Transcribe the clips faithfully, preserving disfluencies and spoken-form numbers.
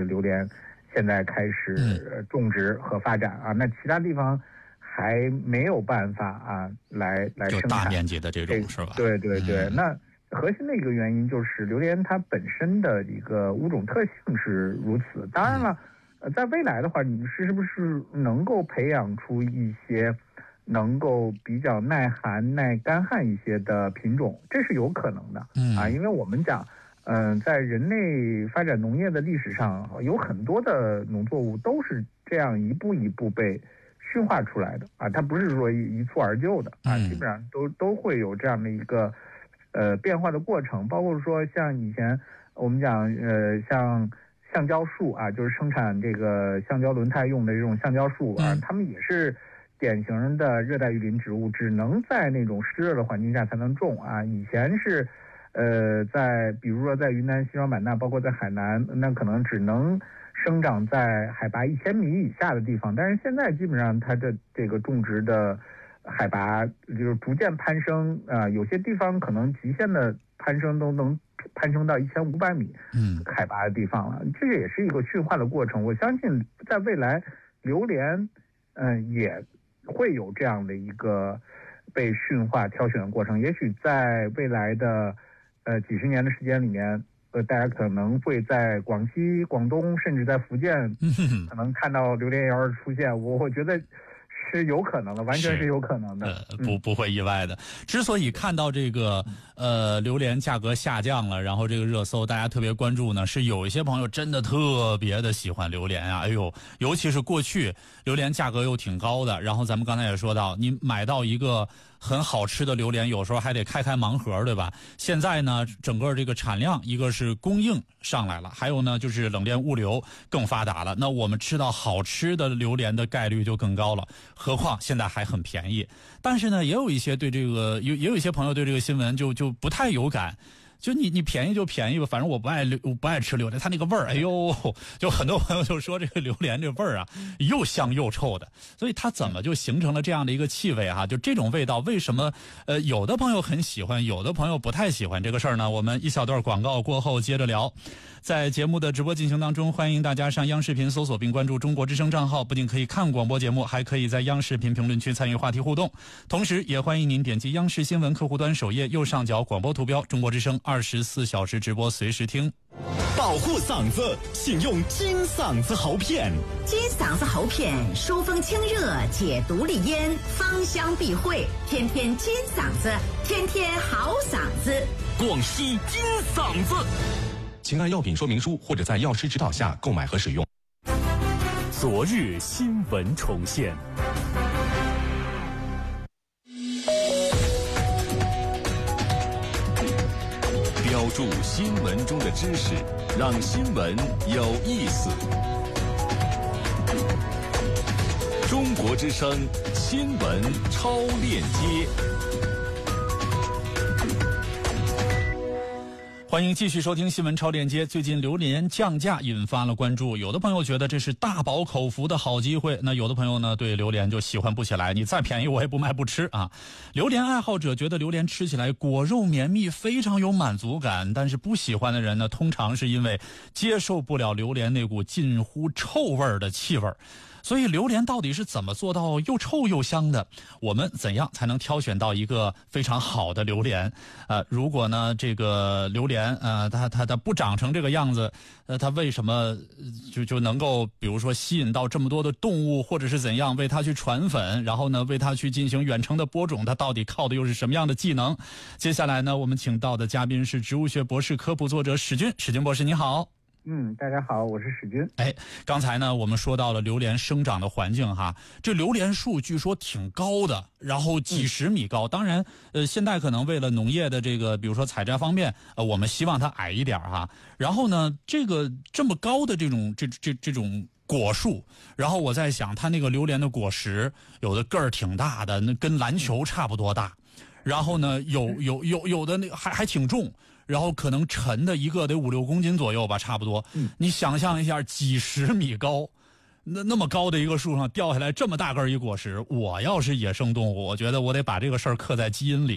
榴莲现在开始种植和发展啊，那其他地方还没有办法啊来来生产大面积的这种是吧？ 对对对， 嗯、 那核心的一个原因就是榴莲它本身的一个物种特性是如此。当然了，呃，在未来的话，你是不是能够培养出一些能够比较耐寒、耐干旱一些的品种，这是有可能的。 嗯啊，因为我们讲，嗯、呃，在人类发展农业的历史上，有很多的农作物都是这样一步一步被驯化出来的啊，它不是说一蹴而就的啊，基本上都都会有这样的一个呃变化的过程，包括说像以前我们讲呃像橡胶树啊，就是生产这个橡胶轮胎用的这种橡胶树啊，它们也是典型的热带雨林植物，只能在那种湿热的环境下才能种啊。以前是，呃，在比如说在云南西双版纳，包括在海南，那可能只能生长在海拔一千米以下的地方。但是现在基本上它的这个种植的海拔就是逐渐攀升啊、呃，有些地方可能极限的攀升都能攀升到一千五百米嗯海拔的地方了。这个也是一个驯化的过程。我相信在未来，榴莲嗯、呃、也会有这样的一个被驯化挑选的过程，也许在未来的呃几十年的时间里面，呃，大家可能会在广西、广东，甚至在福建，可能看到榴莲园出现。我我觉得是有可能的，完全是有可能的， 呃，不不会意外的。之所以看到这个呃榴莲价格下降了，然后这个热搜大家特别关注呢，是有一些朋友真的特别的喜欢榴莲啊，哎呦，尤其是过去榴莲价格又挺高的，然后咱们刚才也说到，你买到一个很好吃的榴莲，有时候还得开开盲盒，对吧？现在呢，整个这个产量，一个是供应上来了，还有呢就是冷链物流更发达了，那我们吃到好吃的榴莲的概率就更高了。何况现在还很便宜，但是呢，也有一些对这个有也有一些朋友对这个新闻就就不太有感。就你你便宜就便宜吧，反正我不爱我不爱吃榴莲，它那个味儿，哎呦，就很多朋友就说这个榴莲这味儿啊，又香又臭的，所以它怎么就形成了这样的一个气味哈、啊？就这种味道，为什么呃有的朋友很喜欢，有的朋友不太喜欢这个事儿呢？我们一小段广告过后接着聊。在节目的直播进行当中，欢迎大家上央视频搜索并关注中国之声账号，不仅可以看广播节目，还可以在央视频评论区参与话题互动。同时也欢迎您点击央视新闻客户端首页右上角广播图标，中国之声二十四小时直播，随时听。 保护嗓子，请用金嗓子喉片。 金嗓子喉片，疏风清热，解毒利咽，芳香避秽，天天金嗓子，天天好嗓子。 广西金嗓子。请按药品说明书或者在药师指导下购买和使用。 昨日新闻重现。 标注新闻中的知识，让新闻有意思。中国之声新闻超链接。 欢迎继续收听新闻超链接。最近榴莲降价引发了关注，有的朋友觉得这是大饱口福的好机会，那有的朋友呢对榴莲就喜欢不起来，你再便宜我也不卖不吃啊。榴莲爱好者觉得榴莲吃起来果肉绵密，非常有满足感，但是不喜欢的人呢，通常是因为接受不了榴莲那股近乎臭味的气味。所以榴莲到底是怎么做到又臭又香的？我们怎样才能挑选到一个非常好的榴莲？呃，如果呢这个榴莲呃它它它不长成这个样子，呃它为什么就就能够比如说吸引到这么多的动物，或者是怎样为它去传粉，然后呢为它去进行远程的播种，它到底靠的又是什么样的技能？接下来呢我们请到的嘉宾是植物学博士科普作者史军，史军博士你好。 嗯，大家好，我是史军。 哎，刚才呢，我们说到了榴莲生长的环境哈，这榴莲树据说挺高的，然后几十米高。嗯、当然，呃，现在可能为了农业的这个，比如说采摘方面，呃，我们希望它矮一点哈。然后呢，这个这么高的这种这这这种果树，然后我在想，它那个榴莲的果实，有的个儿挺大的，那跟篮球差不多大。然后呢，有有有有的那个还还挺重。然后可能沉的一个得五六公斤左右吧，差不多。嗯，你想象一下，几十米高，那那么高的一个树上掉下来这么大根一果实，我要是野生动物，我觉得我得把这个事儿刻在基因里。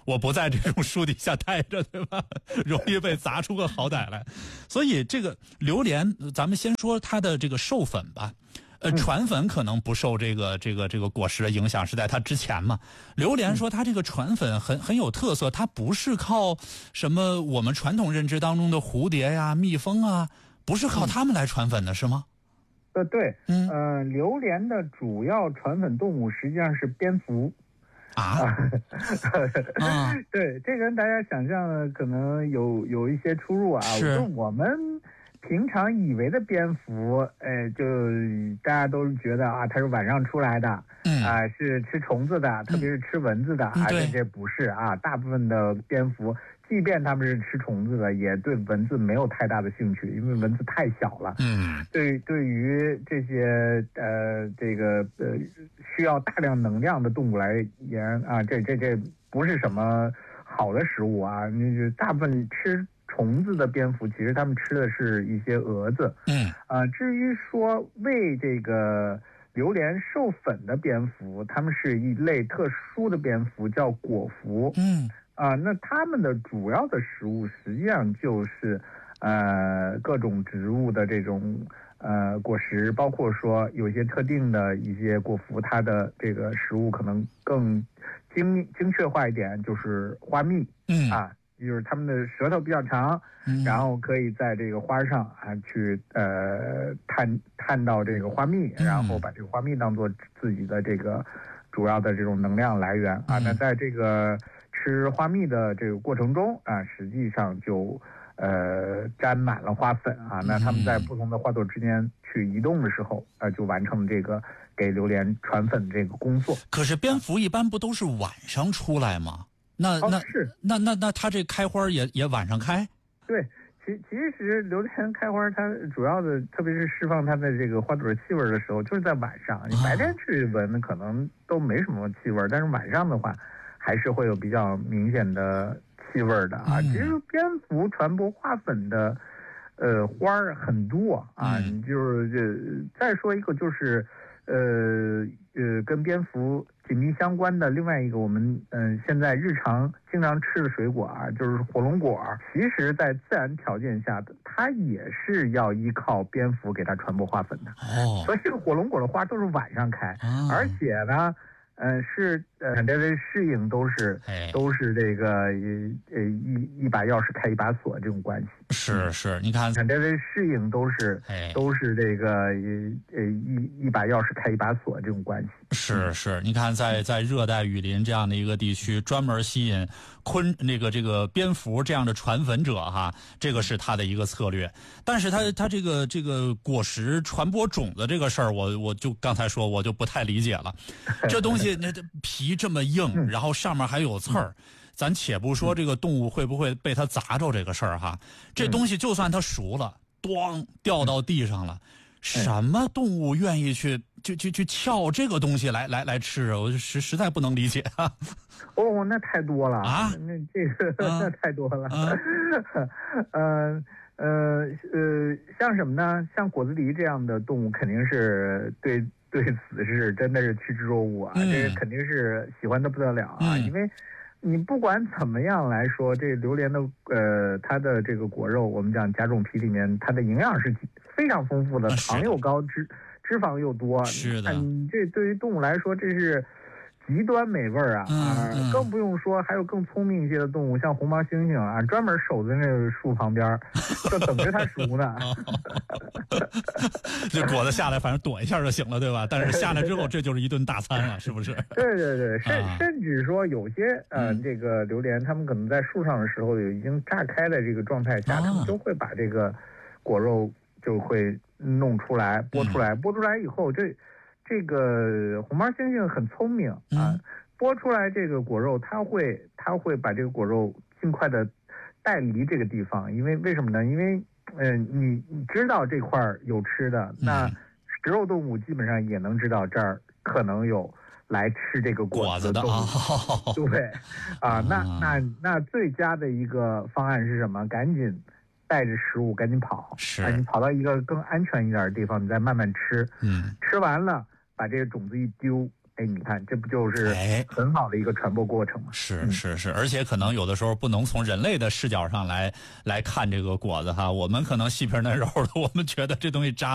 我不在这种树底下待着，对吧？容易被砸出个好歹来。所以这个榴莲，咱们先说它的这个授粉吧。呃，传粉可能不受这个这个这个果实的影响，是在它之前嘛。榴莲说它这个传粉很很有特色，它不是靠什么我们传统认知当中的蝴蝶呀、蜜蜂啊，不是靠它们来传粉的，是吗？ 呃，对， 嗯， 呃，榴莲的主要传粉动物实际上是蝙蝠。 啊， 啊对，这跟大家想象的可能有有一些出入啊。 是我们平常以为的蝙蝠，呃，就大家都觉得啊，它是晚上出来的， 嗯啊、是吃虫子的，特别是吃蚊子的，啊， 嗯对这这不是啊，大部分的蝙蝠，即便它们是吃虫子的，也对蚊子没有太大的兴趣，因为蚊子太小了。 嗯， 对，对于这些呃这个呃需要大量能量的动物来言啊，这这这不是什么好的食物啊。那就大部分吃虫子的蝙蝠，其实他们吃的是一些蛾子。 嗯， 啊，至于说为这个榴莲授粉的蝙蝠，它们是一类特殊的蝙蝠，叫果蝠。 嗯， 啊，那它们的主要的食物实际上就是呃各种植物的这种呃果实，包括说有些特定的一些果蝠，它的这个食物可能更精精确化一点，就是花蜜。 嗯啊，就是它们的舌头比较长， 嗯然后可以在这个花上啊去呃探探到这个花蜜，然后把这个花蜜当做自己的这个主要的这种能量来源啊。 嗯那在这个吃花蜜的这个过程中啊，实际上就呃沾满了花粉啊。那它们在不同的花朵之间去移动的时候，啊，就完成了这个给榴莲传粉这个工作。 可是蝙蝠一般不都是晚上出来吗？那那、 哦、是那那那它这开花也也晚上开？ 对，其其实榴莲开花，它主要的，特别是释放它的这个花朵气味的时候，就是在晚上。你白天去闻，可能都没什么气味，但是晚上的话，还是会有比较明显的气味的啊。其实蝙蝠传播花粉的，呃，花儿很多啊。你就是这再说一个，就是呃呃，跟蝙蝠紧密相关的另外一个，我们嗯、呃、现在日常经常吃的水果啊，就是火龙果。其实，在自然条件下的，它也是要依靠蝙蝠给它传播花粉的。 哦， 所以这个火龙果的花都是晚上开， 哦、 而且呢，嗯、呃，是呃，这个适应都是都是这个呃一一把钥匙开一把锁这种关系。 是是，你看， 这个适应都是都是这个呃一一把钥匙开一把锁这种关系。 是是，你看在在热带雨林这样的一个地区，专门吸引昆那个这个蝙蝠这样的传粉者哈，这个是他的一个策略。但是他他这个这个果实传播种子这个事儿，我我就刚才说我就不太理解了。这东西那皮这么硬，然后上面还有刺儿。咱且不说这个动物会不会被它砸着这个事儿哈，这东西就算它熟了，咣掉到地上了，什么动物愿意去去去去撬这个东西来来来吃啊？我实实在不能理解啊！ 哦，那太多了啊， 那这个、啊、那太多了。 啊、 呃呃呃，像什么呢？像果子狸这样的动物，肯定是对对此是真的是趋之若鹜啊，嗯、这个肯定是喜欢的不得了啊，嗯、因为。你不管怎么样来说，这榴莲的呃，它的这个果肉，我们讲甲种皮里面，它的营养是非常丰富的，糖又高，脂脂肪又多。 是的， 你这对于动物来说，这是极端美味啊！ 嗯啊， 嗯、 更不用说还有更聪明一些的动物，像红毛猩猩啊，专门守在那个树旁边，就等着它熟呢。 这果子下来，反正躲一下就行了，对吧？但是下来之后，这就是一顿大餐了，是不是？ 对对对，甚、 啊、 甚至说有些呃，嗯、这个榴莲，它们可能在树上的时候，已经炸开的这个状态下，它、啊、们都会把这个果肉就会弄出来，剥出来，嗯、剥出来以后，这这个红毛猩猩很聪明啊， 嗯、 剥出来这个果肉，它会它会把这个果肉尽快的带离这个地方，因为为什么呢？因为嗯、呃，你你知道这块有吃的，那食肉动物基本上也能知道这儿可能有来吃这个果子的动物， 哦、 对，啊，那那那最佳的一个方案是什么？赶紧带着食物赶紧跑， 是， 啊、你跑到一个更安全一点的地方，你再慢慢吃， 嗯， 吃完了把这个种子一丢， 哎，你看这不就是哎很好的一个传播过程吗？ 是是是，而且可能有的时候不能从人类的视角上来来看这个果子哈，我们可能细皮嫩肉的，我们觉得这东西扎